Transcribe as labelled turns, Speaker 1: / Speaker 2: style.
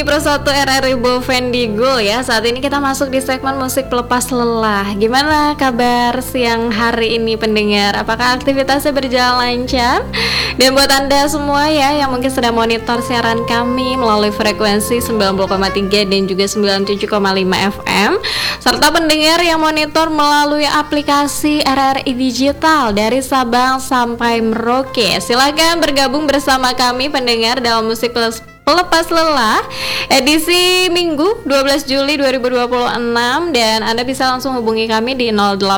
Speaker 1: nih Pro 1 RRI Bovendigul ya. Saat ini kita masuk di segmen musik pelepas lelah. Gimana kabar siang hari ini pendengar? Apakah aktivitasnya berjalan lancar? Dan buat Anda semua ya yang mungkin sedang monitor siaran kami melalui frekuensi 90,3 dan juga 97,5 FM, serta pendengar yang monitor melalui aplikasi RRI Digital dari Sabang sampai Merauke, silakan bergabung bersama kami pendengar dalam musik pelepas lelah edisi Minggu 12 Juli 2026, dan Anda bisa langsung hubungi kami di